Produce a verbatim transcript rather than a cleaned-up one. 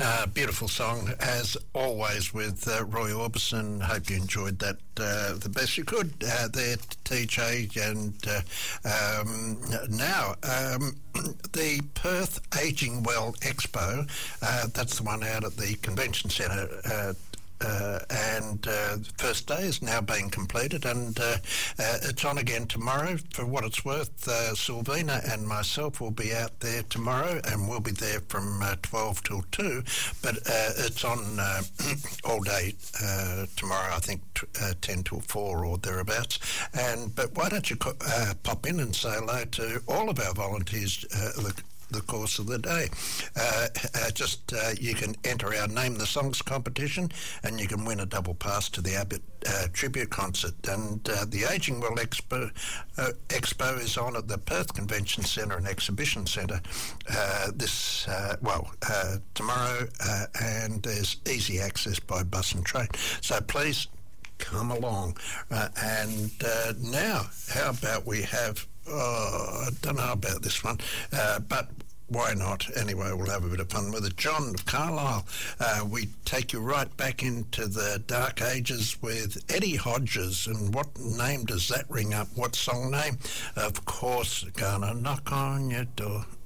Uh, beautiful song, as always, with uh, Roy Orbison. Hope you enjoyed that uh, the best you could uh, there, T J. And uh, um, now, um, the Perth Ageing Well Expo, uh, that's the one out at the Convention Centre. Uh, Uh, and uh, the first day is now being completed, and uh, uh, it's on again tomorrow. For what it's worth, uh, Sylvina and myself will be out there tomorrow, and we'll be there from uh, twelve till two, but uh, it's on uh, all day uh, tomorrow, I think t- uh, ten till four or thereabouts. And But why don't you co- uh, pop in and say hello to all of our volunteers, uh, the the course of the day. Uh, uh, just uh, you can enter our Name the Songs competition, and you can win a double pass to the Abbott uh, tribute concert. And uh, the Ageing Well Expo, uh, Expo is on at the Perth Convention Centre and Exhibition Centre uh, this, uh, well, uh, tomorrow, uh, and there's easy access by bus and train. So please come along. Uh, and uh, now, how about we have Oh, I don't know about this one, uh, but why not? Anyway, we'll have a bit of fun with it. John of Carlisle, uh, we take you right back into the dark ages with Eddie Hodges. And what name does that ring up? What song name? Of course, Gonna Knock on Your Door.